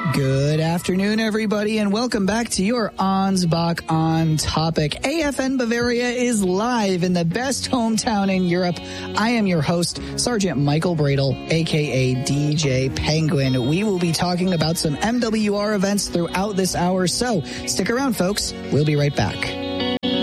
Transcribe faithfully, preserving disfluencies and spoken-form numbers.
Good afternoon, everybody, and welcome back to your Ansbach on Topic. A F N Bavaria is live in the best hometown in Europe. I am your host, Sergeant Michael Bradle, a k a. D J Penguin. We will be talking about some M W R events throughout this hour, so stick around, folks. We'll be right back.